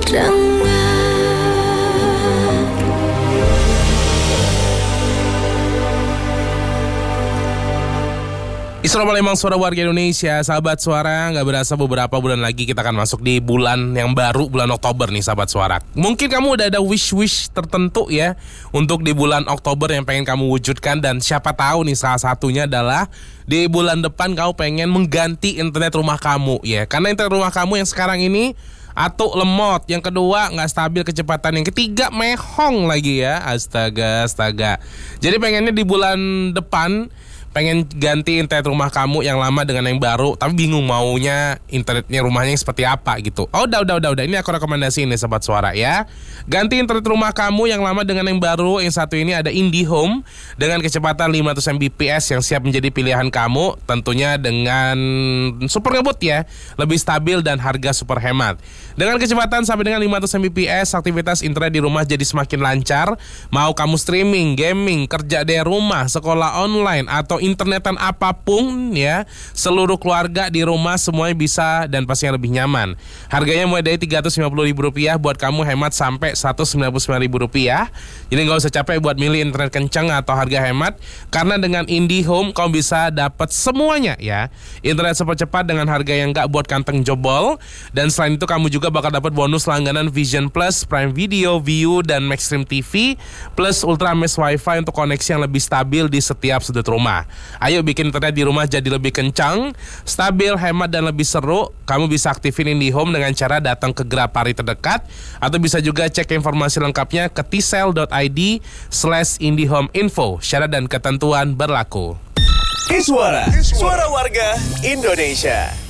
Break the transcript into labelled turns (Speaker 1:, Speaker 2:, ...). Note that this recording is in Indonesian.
Speaker 1: Isra Palembang, suara warga Indonesia. Sahabat Suara, gak berasa beberapa bulan lagi kita akan masuk di bulan yang baru, bulan Oktober nih sahabat Suara. Mungkin kamu udah ada wish-wish tertentu ya untuk di bulan Oktober yang pengen kamu wujudkan. Dan siapa tahu nih salah satunya adalah di bulan depan kamu pengen mengganti internet rumah kamu ya. Karena internet rumah kamu yang sekarang ini atau lemot, yang kedua nggak stabil kecepatan, yang ketiga mehong lagi ya. Astaga. Jadi pengennya di bulan depan pengen ganti internet rumah kamu yang lama dengan yang baru, tapi bingung maunya internetnya rumahnya yang seperti apa gitu. Oh, udah. Ini aku rekomendasi ini Sobat Suara ya. Ganti internet rumah kamu yang lama dengan yang baru. Yang satu ini ada IndiHome dengan kecepatan 500 Mbps yang siap menjadi pilihan kamu. Tentunya dengan super ngebut ya, lebih stabil dan harga super hemat. Dengan kecepatan sampai dengan 500 Mbps, aktivitas internet di rumah jadi semakin lancar. Mau kamu streaming, gaming, kerja dari rumah, sekolah online, atau internetan apapun ya, seluruh keluarga di rumah semuanya bisa dan pastinya lebih nyaman. Harganya mulai dari Rp350.000 buat kamu, hemat sampai Rp199.000. Jadi nggak usah capek buat milih internet kencang atau harga hemat, karena dengan IndiHome kamu bisa dapat semuanya ya. Internet super cepat dengan harga yang nggak buat kantong jebol. Dan selain itu kamu juga bakal dapat bonus langganan Vision Plus, Prime Video, View, dan Maxstream TV, plus Ultra Mesh Wi-Fi untuk koneksi yang lebih stabil di setiap sudut rumah. Ayo bikin internet di rumah jadi lebih kencang, stabil, hemat, dan lebih seru. Kamu bisa aktifin IndiHome dengan cara datang ke Grapari terdekat, atau bisa juga cek informasi lengkapnya ke tsel.id/IndiHomeInfo. Syarat dan ketentuan berlaku.
Speaker 2: Suara warga Indonesia.